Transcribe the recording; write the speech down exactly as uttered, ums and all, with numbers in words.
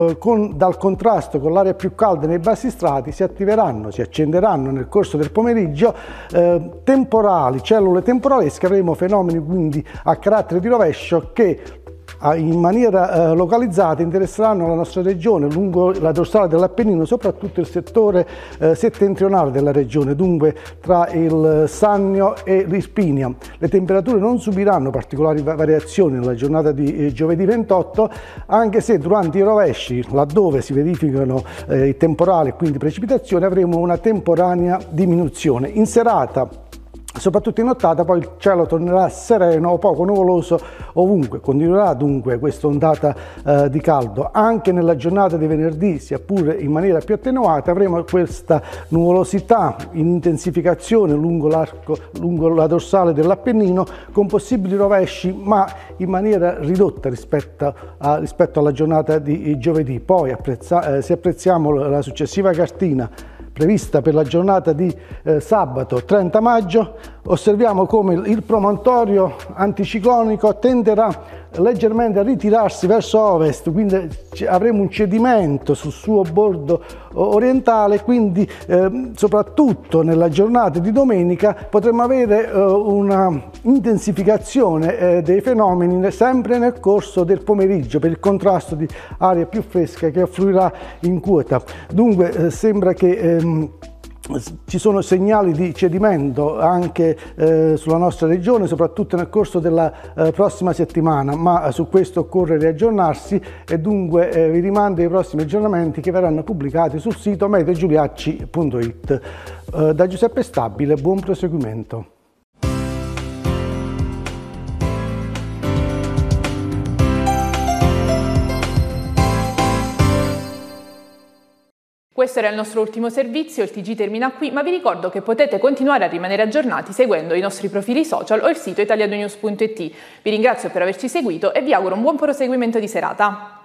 Con, dal contrasto con l'aria più calda nei bassi strati si attiveranno, si accenderanno nel corso del pomeriggio eh, temporali, cellule temporalesche, avremo fenomeni quindi a carattere di rovescio che in maniera eh, localizzata interesseranno la nostra regione lungo la dorsale dell'Appennino, soprattutto il settore eh, settentrionale della regione, dunque tra il Sannio e l'Irpinia. Le temperature non subiranno particolari variazioni nella giornata di eh, giovedì ventotto, anche se durante i rovesci, laddove si verificano eh, i temporali e quindi precipitazioni, avremo una temporanea diminuzione. In serata, soprattutto in nottata, poi il cielo tornerà sereno o poco nuvoloso ovunque. Continuerà dunque questa ondata eh, di caldo anche nella giornata di venerdì, sia pure in maniera più attenuata. Avremo questa nuvolosità in intensificazione lungo l'arco, lungo la dorsale dell'Appennino, con possibili rovesci ma in maniera ridotta rispetto, a, rispetto alla giornata di giovedì. Poi apprezza, eh, se apprezziamo la successiva cartina prevista per la giornata di eh, sabato trenta maggio, osserviamo come il promontorio anticiclonico tenderà leggermente a ritirarsi verso ovest, quindi avremo un cedimento sul suo bordo orientale, quindi eh, soprattutto nella giornata di domenica potremo avere eh, una intensificazione eh, dei fenomeni sempre nel corso del pomeriggio per il contrasto di aria più fresca che affluirà in quota. Dunque eh, sembra che ehm, ci sono segnali di cedimento anche eh, sulla nostra regione, soprattutto nel corso della eh, prossima settimana, ma eh, su questo occorre riaggiornarsi e dunque eh, vi rimando ai prossimi aggiornamenti che verranno pubblicati sul sito meteo giuliacci punto it. Eh, da Giuseppe Stabile, buon proseguimento. Questo era il nostro ultimo servizio, il T G termina qui, ma vi ricordo che potete continuare a rimanere aggiornati seguendo i nostri profili social o il sito italiadonews punto it. Vi ringrazio per averci seguito e vi auguro un buon proseguimento di serata.